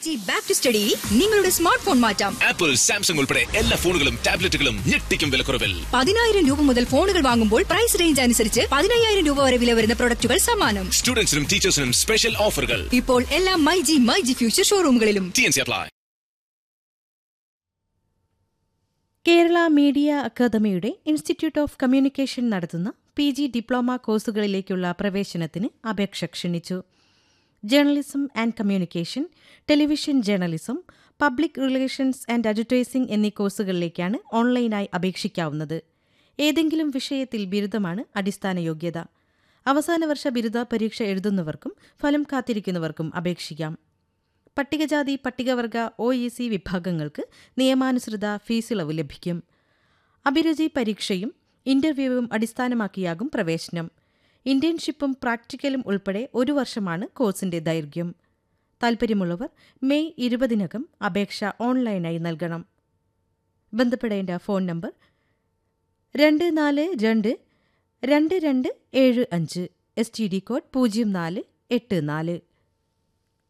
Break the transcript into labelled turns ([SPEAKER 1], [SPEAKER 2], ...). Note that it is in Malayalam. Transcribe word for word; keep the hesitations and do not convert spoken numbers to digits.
[SPEAKER 1] ജി ബാക്ക് ടു സ്റ്റഡി നിങ്ങളുടെ സ്മാർട്ട് ഫോൺ മാറ്റാം.
[SPEAKER 2] ആപ്പിൾ, സാംസങ് ഉൾപ്പെടെ എല്ലാ ഫോണുകളും ടാബ്ലറ്റുകളും ഞെട്ടിക്കും വിലക്കുറവിൽ.
[SPEAKER 1] പതിനായിരം രൂപ മുതൽ ഫോണുകൾ വാങ്ങുമ്പോൾ പ്രൈസ് റേഞ്ച് അനുസരിച്ച് പതിനയ്യായിരം രൂപ വരെ വില വരുന്ന പ്രൊഡക്റ്റുകൾ സമ്മാനം.
[SPEAKER 2] സ്റ്റുഡൻസിനും ടീച്ചേഴ്സിനും സ്പെഷ്യൽ ഓഫറുകൾ
[SPEAKER 1] ഇപ്പോൾ എല്ലാ my G my G future ഷോറൂമുകളിലും.
[SPEAKER 2] T N C apply.
[SPEAKER 3] Kerala media അക്കാദമിയുടെ ഇൻസ്റ്റിറ്റ്യൂട്ട് ഓഫ് കമ്മ്യൂണിക്കേഷൻ നടത്തുന്ന പി ജി ഡിപ്ലോമ കോഴ്സുകളിലേക്കുള്ള പ്രവേശനത്തിന് അപേക്ഷ ക്ഷണിച്ചു. Journalism and communication, television journalism, public relations and advertising എന്നീ കോഴ്സുകളിലേക്കാണ് ഓൺലൈനായി അപേക്ഷിക്കാവുന്നത്. ഏതെങ്കിലും വിഷയത്തിൽ ബിരുദമാണ് അടിസ്ഥാന യോഗ്യത. അവസാന വർഷ ബിരുദ പരീക്ഷ എഴുതുന്നവർക്കും ഫലം കാത്തിരിക്കുന്നവർക്കും അപേക്ഷിക്കാം. പട്ടികജാതി പട്ടികവർഗ ഒ ഇ സി വിഭാഗങ്ങൾക്ക് നിയമാനുസൃത ഫീസിളവ് ലഭിക്കും. അഭിരുചി പരീക്ഷയും ഇന്റർവ്യൂവും അടിസ്ഥാനമാക്കിയാകും പ്രവേശനം. ഇന്റേൺഷിപ്പും പ്രാക്ടിക്കലും ഉൾപ്പെടെ ഒരു വർഷമാണ് കോഴ്സിന്റെ ദൈർഘ്യം. താൽപ്പര്യമുള്ളവർ മെയ് ഇരുപതിനകം അപേക്ഷ ഓൺലൈനായി നൽകണം. ബന്ധപ്പെടേണ്ട ഫോൺ നമ്പർ രണ്ട് നാല് രണ്ട് രണ്ട് രണ്ട് ഏഴ് അഞ്ച്, എസ് ടി ഡി കോഡ് പൂജ്യം നാല് എട്ട് നാല്.